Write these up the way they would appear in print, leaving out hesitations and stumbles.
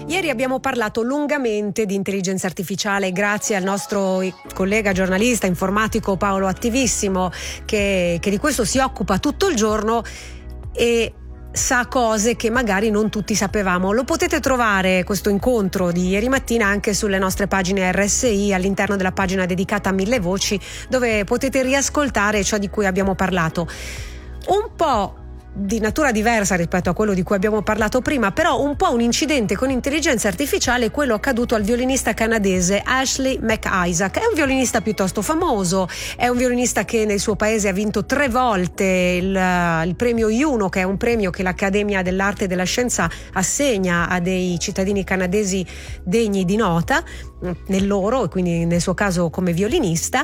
Ieri abbiamo parlato lungamente di intelligenza artificiale grazie al nostro collega giornalista informatico Paolo Attivissimo che di questo si occupa tutto il giorno e sa cose che magari non tutti sapevamo. Lo potete trovare, questo incontro di ieri mattina, anche sulle nostre pagine RSI, all'interno della pagina dedicata a Mille Voci, dove potete riascoltare ciò di cui abbiamo parlato. Un po' di natura diversa rispetto a quello di cui abbiamo parlato prima, però un po' un incidente con intelligenza artificiale, quello accaduto al violinista canadese Ashley McIsaac. È un violinista piuttosto famoso, è un violinista che nel suo paese ha vinto 3 volte il premio Juno, che è un premio che l'Accademia dell'Arte e della Scienza assegna a dei cittadini canadesi degni di nota nel loro, e quindi nel suo caso come violinista.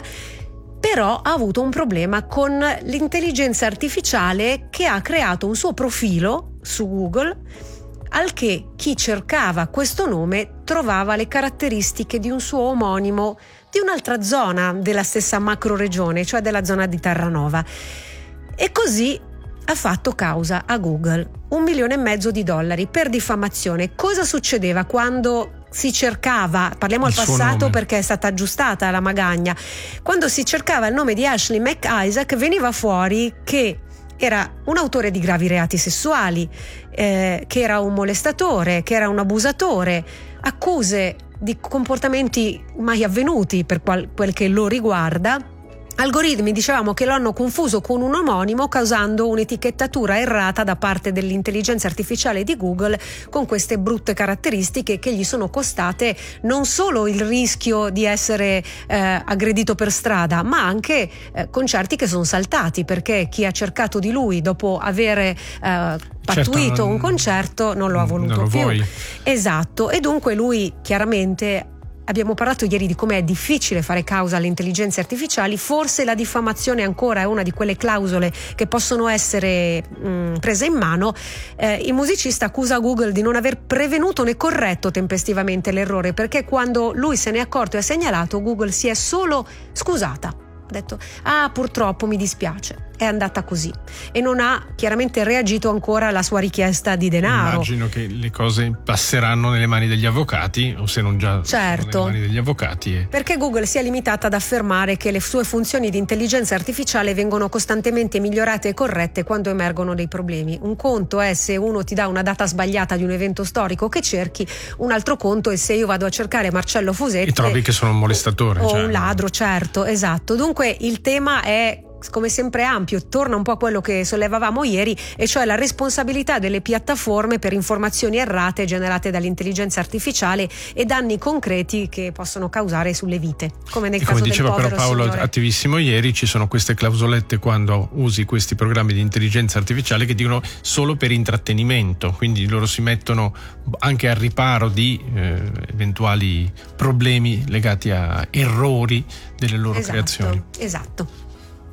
Però ha avuto un problema con l'intelligenza artificiale che ha creato un suo profilo su Google, al che chi cercava questo nome trovava le caratteristiche di un suo omonimo di un'altra zona della stessa macroregione, cioè della zona di Terranova. E così ha fatto causa a Google, $1,5 milioni per diffamazione. Cosa succedeva quando si cercava, parliamo al passato perché è stata aggiustata la magagna, quando si cercava il nome di Ashley McIsaac veniva fuori che era un autore di gravi reati sessuali, che era un molestatore, che era un abusatore, accuse di comportamenti mai avvenuti per quel che lo riguarda. Algoritmi, dicevamo, che lo hanno confuso con un omonimo, causando un'etichettatura errata da parte dell'intelligenza artificiale di Google con queste brutte caratteristiche che gli sono costate non solo il rischio di essere aggredito per strada, ma anche concerti che sono saltati, perché chi ha cercato di lui dopo avere pattuito un concerto non lo ha voluto più. Vuoi. Esatto, e dunque lui chiaramente... Abbiamo parlato ieri di come è difficile fare causa alle intelligenze artificiali. Forse la diffamazione ancora è una di quelle clausole che possono essere prese in mano. Il musicista accusa Google di non aver prevenuto né corretto tempestivamente l'errore, perché quando lui se ne è accorto e ha segnalato, Google si è solo scusata. Ha detto: purtroppo mi dispiace, è andata così, e non ha chiaramente reagito ancora alla sua richiesta di denaro. Immagino che le cose passeranno nelle mani degli avvocati, o se non già certo, nelle mani degli avvocati. Perché Google si è limitata ad affermare che le sue funzioni di intelligenza artificiale vengono costantemente migliorate e corrette quando emergono dei problemi. Un conto è se uno ti dà una data sbagliata di un evento storico che cerchi, un altro conto è se io vado a cercare Marcello Fusetti e trovi che sono un molestatore o un ladro, certo, esatto. Dunque il tema è come sempre ampio, torna un po' a quello che sollevavamo ieri, e cioè la responsabilità delle piattaforme per informazioni errate generate dall'intelligenza artificiale e danni concreti che possono causare sulle vite, come nel caso del povero signore. Come diceva però Paolo Attivissimo ieri, ci sono queste clausolette quando usi questi programmi di intelligenza artificiale che dicono solo per intrattenimento, quindi loro si mettono anche al riparo di eventuali problemi legati a errori delle loro creazioni. Esatto.